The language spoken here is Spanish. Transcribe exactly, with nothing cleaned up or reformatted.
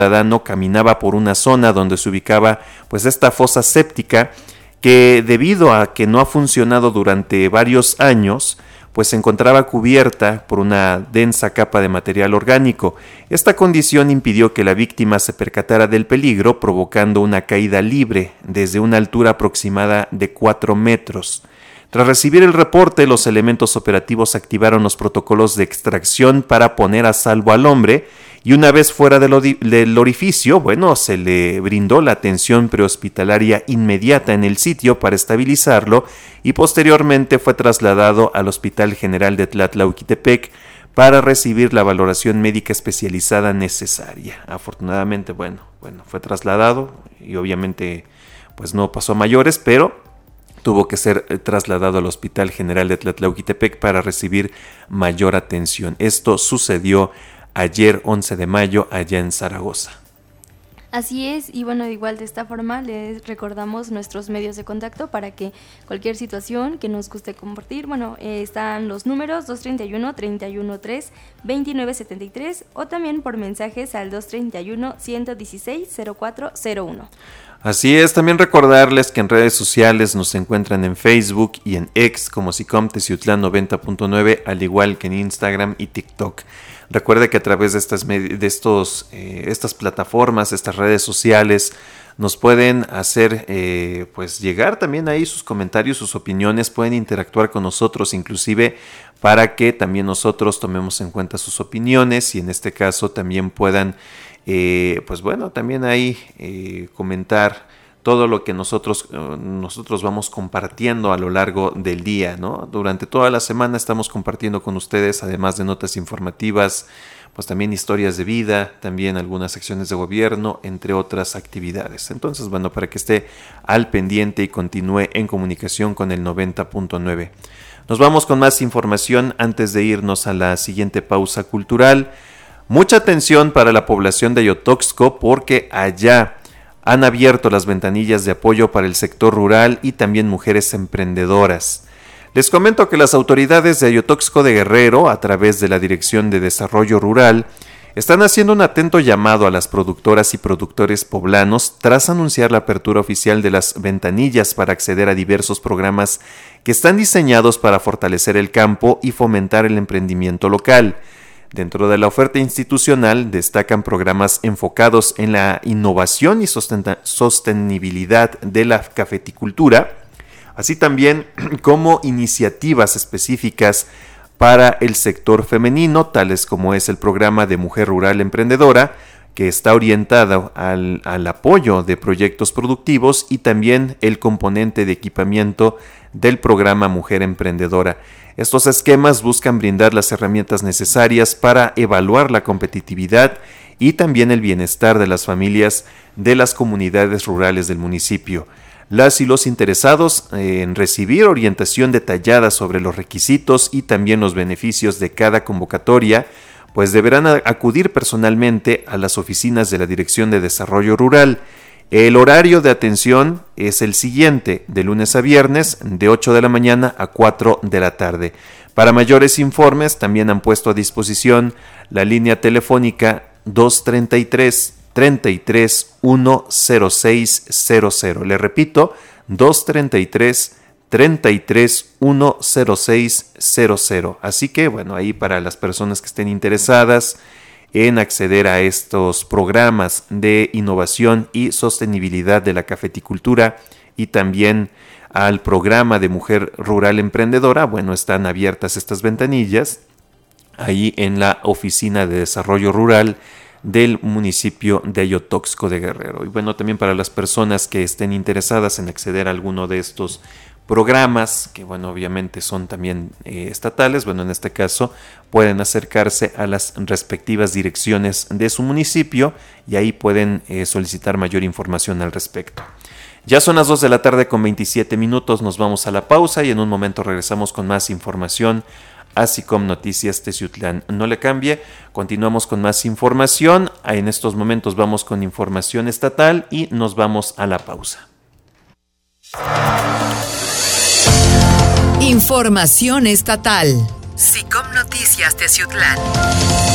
ciudadano caminaba por una zona donde se ubicaba pues esta fosa séptica que, debido a que no ha funcionado durante varios años, pues se encontraba cubierta por una densa capa de material orgánico. Esta condición impidió que la víctima se percatara del peligro, provocando una caída libre desde una altura aproximada de cuatro metros. Tras recibir el reporte, los elementos operativos activaron los protocolos de extracción para poner a salvo al hombre, y una vez fuera del, odi- del orificio, bueno, se le brindó la atención prehospitalaria inmediata en el sitio para estabilizarlo, y posteriormente fue trasladado al Hospital General de Tlatlauquitepec para recibir la valoración médica especializada necesaria. Afortunadamente, bueno, bueno, fue trasladado y obviamente pues no pasó a mayores, pero tuvo que ser trasladado al Hospital General de Tlatlauquitepec para recibir mayor atención. Esto sucedió ayer once de mayo allá en Zaragoza. Así es, y bueno, igual de esta forma les recordamos nuestros medios de contacto para que cualquier situación que nos guste compartir, bueno, eh, están los números dos treinta y uno, treinta y uno tres, veintinueve setenta y tres o también por mensajes al dos treinta y uno, ciento dieciséis, cero cuatro cero uno. Así es, también recordarles que en redes sociales nos encuentran en Facebook y en X como SICOM Teciutlán noventa punto nueve, al igual que en Instagram y TikTok. Recuerde que a través de estas, de estos, eh, estas plataformas, estas redes sociales, nos pueden hacer eh, pues llegar también ahí sus comentarios, sus opiniones, pueden interactuar con nosotros inclusive para que también nosotros tomemos en cuenta sus opiniones y en este caso también puedan eh, pues bueno, también ahí eh, comentar todo lo que nosotros, nosotros vamos compartiendo a lo largo del día, ¿no? Durante toda la semana estamos compartiendo con ustedes, además de notas informativas, pues también historias de vida, también algunas secciones de gobierno, entre otras actividades. Entonces, bueno, para que esté al pendiente y continúe en comunicación con el noventa punto nueve. Nos vamos con más información antes de irnos a la siguiente pausa cultural. Mucha atención para la población de Ayotoxco porque allá han abierto las ventanillas de apoyo para el sector rural y también mujeres emprendedoras. Les comento que las autoridades de Ayotoxco de Guerrero, a través de la Dirección de Desarrollo Rural, están haciendo un atento llamado a las productoras y productores poblanos tras anunciar la apertura oficial de las ventanillas para acceder a diversos programas que están diseñados para fortalecer el campo y fomentar el emprendimiento local. Dentro de la oferta institucional destacan programas enfocados en la innovación y sostenibilidad de la cafeticultura, así también como iniciativas específicas para el sector femenino, tales como es el programa de Mujer Rural Emprendedora, que está orientado al, al apoyo de proyectos productivos, y también el componente de equipamiento del programa Mujer Emprendedora. Estos esquemas buscan brindar las herramientas necesarias para evaluar la competitividad y también el bienestar de las familias de las comunidades rurales del municipio. Las y los interesados en recibir orientación detallada sobre los requisitos y también los beneficios de cada convocatoria, pues deberán acudir personalmente a las oficinas de la Dirección de Desarrollo Rural. El horario de atención es el siguiente, de lunes a viernes, de ocho de la mañana a cuatro de la tarde. Para mayores informes, también han puesto a disposición la línea telefónica dos treinta y tres, treinta y tres, uno cero seis cero cero. Le repito, dos treinta y tres, treinta y tres, uno cero seis cero cero. Así que, bueno, ahí para las personas que estén interesadas en acceder a estos programas de innovación y sostenibilidad de la cafeticultura y también al programa de Mujer Rural Emprendedora, bueno, están abiertas estas ventanillas ahí en la Oficina de Desarrollo Rural del municipio de Ayotoxco de Guerrero. Y bueno, también para las personas que estén interesadas en acceder a alguno de estos programas, que bueno, obviamente son también eh, estatales, bueno, en este caso pueden acercarse a las respectivas direcciones de su municipio y ahí pueden eh, solicitar mayor información al respecto. Ya son las dos de la tarde con veintisiete minutos, nos vamos a la pausa y en un momento regresamos con más información a SICOM Noticias Teciutlán. No le cambie, continuamos con más información. En estos momentos vamos con información estatal y nos vamos a la pausa. Información estatal. SICOM Noticias Teciutlán.